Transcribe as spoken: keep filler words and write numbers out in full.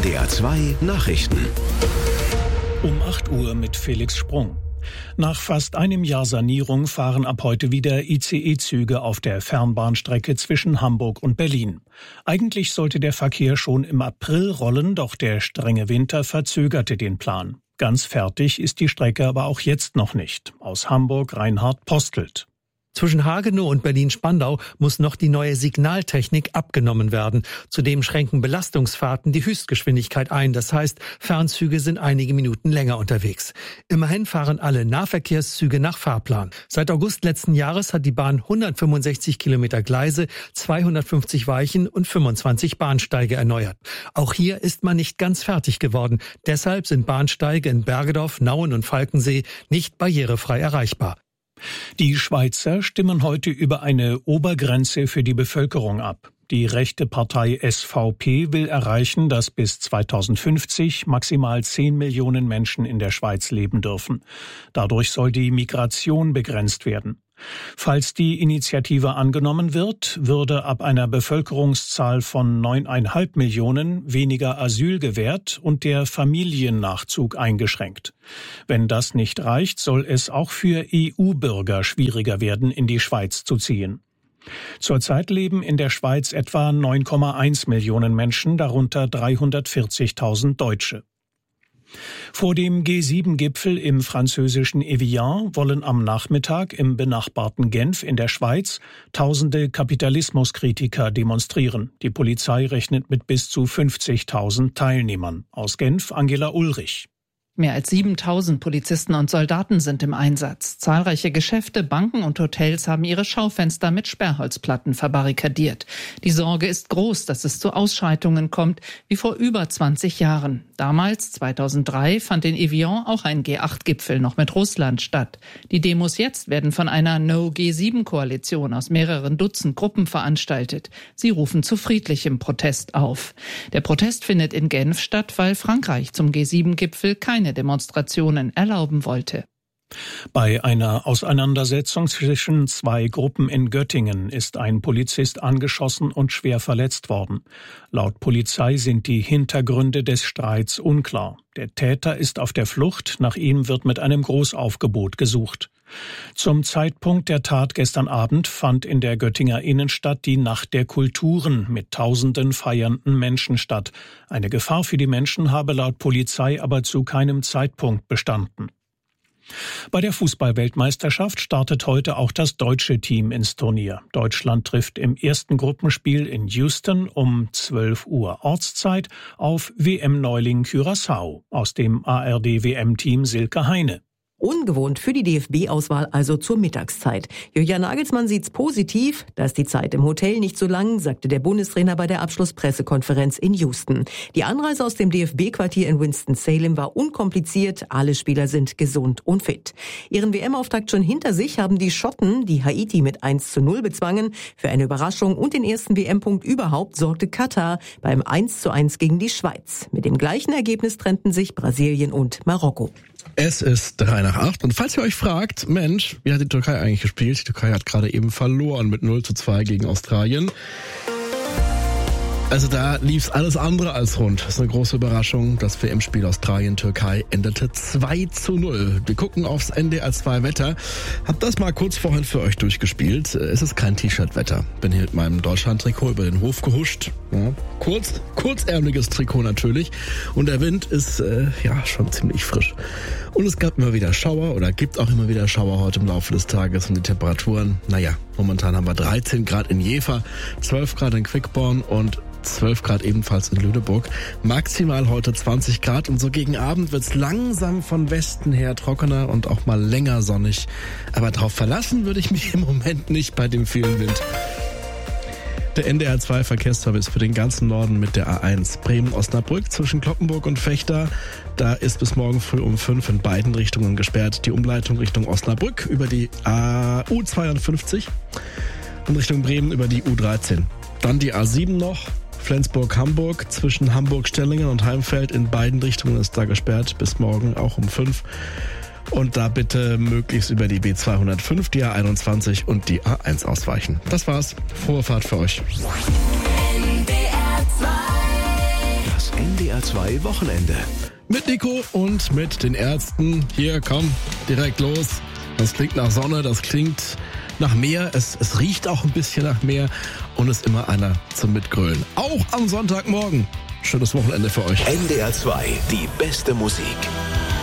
D R zwei Nachrichten. Um acht Uhr mit Felix Sprung. Nach fast einem Jahr Sanierung fahren ab heute wieder I C E-Züge auf der Fernbahnstrecke zwischen Hamburg und Berlin. Eigentlich sollte der Verkehr schon im April rollen, doch der strenge Winter verzögerte den Plan. Ganz fertig ist die Strecke aber auch jetzt noch nicht. Aus Hamburg Reinhard Postelt. Zwischen Hagenow und Berlin-Spandau muss noch die neue Signaltechnik abgenommen werden. Zudem schränken Belastungsfahrten die Höchstgeschwindigkeit ein. Das heißt, Fernzüge sind einige Minuten länger unterwegs. Immerhin fahren alle Nahverkehrszüge nach Fahrplan. Seit August letzten Jahres hat die Bahn hundertfünfundsechzig Kilometer Gleise, zweihundertfünfzig Weichen und fünfundzwanzig Bahnsteige erneuert. Auch hier ist man nicht ganz fertig geworden. Deshalb sind Bahnsteige in Bergedorf, Nauen und Falkensee nicht barrierefrei erreichbar. Die Schweizer stimmen heute über eine Obergrenze für die Bevölkerung ab. Die rechte Partei S V P will erreichen, dass bis zweitausendfünfzig maximal zehn Millionen Menschen in der Schweiz leben dürfen. Dadurch soll die Migration begrenzt werden. Falls die Initiative angenommen wird, würde ab einer Bevölkerungszahl von neuneinhalb Millionen weniger Asyl gewährt und der Familiennachzug eingeschränkt. Wenn das nicht reicht, soll es auch für E U-Bürger schwieriger werden, in die Schweiz zu ziehen. Zurzeit leben in der Schweiz etwa neun Komma eins Millionen Menschen, darunter dreihundertvierzigtausend Deutsche. Vor dem G sieben Gipfel im französischen Evian wollen am Nachmittag im benachbarten Genf in der Schweiz tausende Kapitalismuskritiker demonstrieren. Die Polizei rechnet mit bis zu fünfzigtausend Teilnehmern. Aus Genf Angela Ulrich. Mehr als siebentausend Polizisten und Soldaten sind im Einsatz. Zahlreiche Geschäfte, Banken und Hotels haben ihre Schaufenster mit Sperrholzplatten verbarrikadiert. Die Sorge ist groß, dass es zu Ausschreitungen kommt, wie vor über zwanzig Jahren. Damals, zweitausenddrei, fand in Evian auch ein G acht Gipfel noch mit Russland statt. Die Demos jetzt werden von einer No G sieben Koalition aus mehreren Dutzend Gruppen veranstaltet. Sie rufen zu friedlichem Protest auf. Der Protest findet in Genf statt, weil Frankreich zum G sieben Gipfel keine Demonstrationen erlauben wollte. Bei einer Auseinandersetzung zwischen zwei Gruppen in Göttingen ist ein Polizist angeschossen und schwer verletzt worden. Laut Polizei sind die Hintergründe des Streits unklar. Der Täter ist auf der Flucht, nach ihm wird mit einem Großaufgebot gesucht. Zum Zeitpunkt der Tat gestern Abend fand in der Göttinger Innenstadt die Nacht der Kulturen mit tausenden feiernden Menschen statt. Eine Gefahr für die Menschen habe laut Polizei aber zu keinem Zeitpunkt bestanden. Bei der Fußball-Weltmeisterschaft startet heute auch das deutsche Team ins Turnier. Deutschland trifft im ersten Gruppenspiel in Houston um zwölf Uhr Ortszeit auf W M-Neuling Curaçao. Aus dem A R D-W M-Team Silke Heine. Ungewohnt für die D F B-Auswahl also zur Mittagszeit. Julian Nagelsmann sieht's positiv. Da ist die Zeit im Hotel nicht so lang, sagte der Bundestrainer bei der Abschlusspressekonferenz in Houston. Die Anreise aus dem D F B-Quartier in Winston-Salem war unkompliziert. Alle Spieler sind gesund und fit. Ihren W M-Auftakt schon hinter sich haben die Schotten, die Haiti mit eins zu null bezwangen. Für eine Überraschung und den ersten W M-Punkt überhaupt sorgte Katar beim eins zu eins gegen die Schweiz. Mit dem gleichen Ergebnis trennten sich Brasilien und Marokko. Es ist drei nach acht und falls ihr euch fragt, Mensch, wie hat die Türkei eigentlich gespielt? Die Türkei hat gerade eben verloren mit null zu zwei gegen Australien. Also da lief's alles andere als rund. Das ist eine große Überraschung. Das W M-Spiel Australien-Türkei endete zwei zu null. Wir gucken aufs N D R zwei Wetter. Hab das mal kurz vorhin für euch durchgespielt. Es ist kein T-Shirt-Wetter. Bin hier mit meinem Deutschland-Trikot über den Hof gehuscht. Ja, kurz, kurzärmeliges Trikot natürlich. Und der Wind ist äh, ja schon ziemlich frisch. Und es gab immer wieder Schauer oder gibt auch immer wieder Schauer heute im Laufe des Tages. Und die Temperaturen, naja, momentan haben wir dreizehn Grad in Jever, zwölf Grad in Quickborn und zwölf Grad ebenfalls in Lüneburg. Maximal heute zwanzig Grad und so gegen Abend wird's langsam von Westen her trockener und auch mal länger sonnig. Aber drauf verlassen würde ich mich im Moment nicht bei dem vielen Wind. Der N D R zwei Verkehrsservice für den ganzen Norden mit der A eins Bremen-Osnabrück zwischen Kloppenburg und Vechta. Da ist bis morgen früh um fünf in beiden Richtungen gesperrt. Die Umleitung Richtung Osnabrück über die U zweiundfünfzig und Richtung Bremen über die U dreizehn. Dann die A sieben noch. Flensburg-Hamburg zwischen Hamburg-Stellingen und Heimfeld in beiden Richtungen ist da gesperrt, bis morgen auch um fünf. Und da bitte möglichst über die B zweihundertfünf, die A einundzwanzig und die A eins ausweichen. Das war's. Frohe Fahrt für euch. Das N D R zwei zwei Wochenende. Mit Nico und mit den Ärzten. Hier, komm, direkt los. Das klingt nach Sonne, das klingt nach Meer. Es, es riecht auch ein bisschen nach Meer. Und es ist immer einer zum Mitgrölen. Auch am Sonntagmorgen. Schönes Wochenende für euch. N D R zwei, die beste Musik.